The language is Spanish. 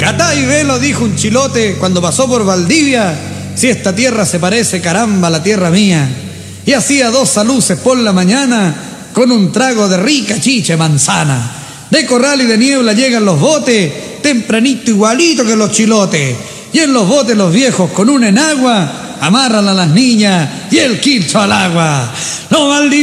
Catá y velo, dijo un chilote cuando pasó por Valdivia, si esta tierra se parece, caramba, a la tierra mía. Y hacía 2 saluces por la mañana con un trago de rica chicha manzana. De corral y de niebla llegan los botes, tempranito igualito que los chilotes. Y en los botes los viejos con una enagua amarran a las niñas y el quilcho al agua. Los